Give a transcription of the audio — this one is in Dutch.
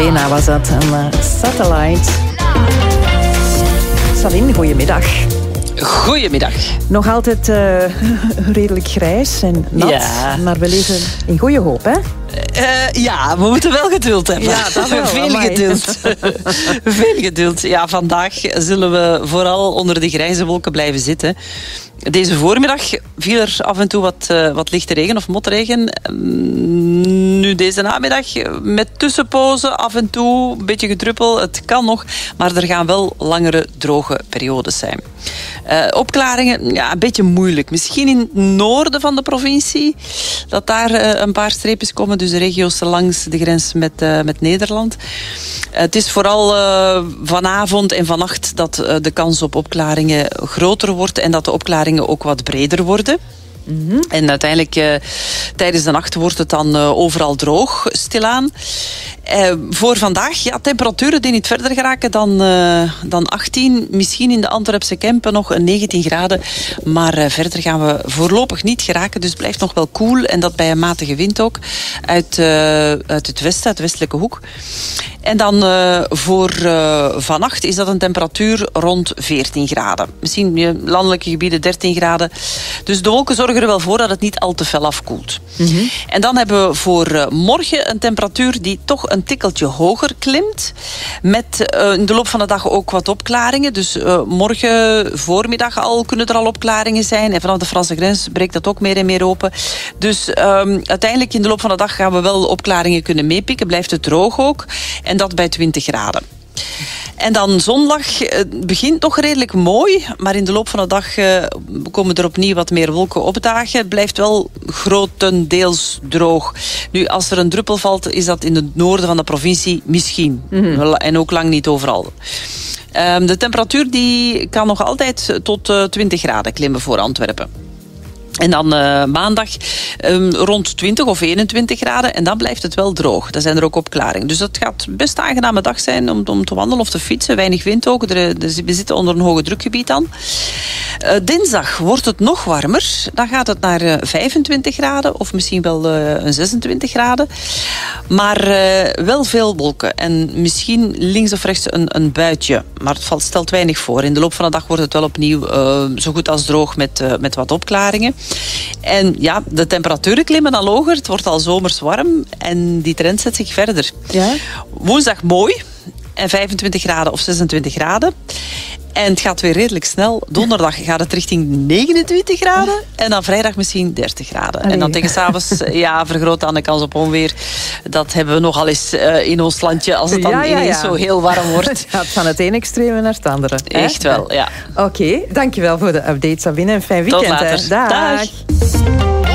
Lena was dat. En Satellite. Sabine, goedemiddag. Goedemiddag. Nog altijd redelijk grijs en nat, maar we leven in goede hoop, hè? Ja, we moeten wel geduld hebben. Ja, dat wel. Veel geduld. Veel geduld. Ja, vandaag zullen we vooral onder de grijze wolken blijven zitten. Deze voormiddag viel er af en toe wat lichte regen of motregen. Nu deze namiddag met tussenpozen af en toe, een beetje gedruppel. Het kan nog, maar er gaan wel langere droge periodes zijn. Opklaringen, ja, een beetje moeilijk. Misschien in het noorden van de provincie, dat daar een paar streepjes komen. Dus de regio's langs de grens met Nederland. Het is vooral vanavond en vannacht dat de kans op opklaringen groter wordt en dat de opklaringen ook wat breder worden. Mm-hmm. En uiteindelijk tijdens de nacht wordt het dan overal droog, stilaan. Voor vandaag, ja, temperaturen die niet verder geraken dan 18. Misschien in de Antwerpse Kempen nog een 19 graden. Maar verder gaan we voorlopig niet geraken. Dus het blijft nog wel koel. En dat bij een matige wind ook. Uit het westen, uit de westelijke hoek. En dan voor vannacht is dat een temperatuur rond 14 graden. Misschien in landelijke gebieden 13 graden. Dus de wolken zorgen er wel voor dat het niet al te fel afkoelt. Mm-hmm. En dan hebben we voor morgen een temperatuur die toch een tikkeltje hoger klimt. Met in de loop van de dag ook wat opklaringen. Dus morgen voormiddag kunnen er al opklaringen zijn. En vanaf de Franse grens breekt dat ook meer en meer open. Dus uiteindelijk in de loop van de dag gaan we wel opklaringen kunnen meepikken. Blijft het droog ook. En dat bij 20 graden. En dan zondag begint nog redelijk mooi, maar in de loop van de dag komen er opnieuw wat meer wolken opdagen. Het blijft wel grotendeels droog. Nu, als er een druppel valt, is dat in het noorden van de provincie misschien. Mm-hmm. En ook lang niet overal. De temperatuur die kan nog altijd tot 20 graden klimmen voor Antwerpen. En dan maandag rond 20 of 21 graden. En dan blijft het wel droog. Dan zijn er ook opklaringen. Dus dat gaat best een aangename dag zijn om te wandelen of te fietsen. Weinig wind ook. We zitten onder een hoge drukgebied dan. Dinsdag wordt het nog warmer. Dan gaat het naar 25 graden. Of misschien wel 26 graden. Maar wel veel wolken. En misschien links of rechts een buitje. Maar het stelt weinig voor. In de loop van de dag wordt het wel opnieuw zo goed als droog met wat opklaringen. En ja, de temperaturen klimmen dan hoger. Het wordt al zomers warm. En die trend zet zich verder. Ja? Woensdag mooi. En 25 graden of 26 graden. En het gaat weer redelijk snel. Donderdag gaat het richting 29 graden. En dan vrijdag misschien 30 graden. Allee. En dan tegen 's avonds vergroot dan de kans op onweer. Dat hebben we nogal eens in ons landje. Als het dan ineens zo heel warm wordt. Het gaat van het ene extreme naar het andere. Echt wel, ja. Oké, dankjewel voor de update, Sabine. En fijn weekend. Tot later. Dag.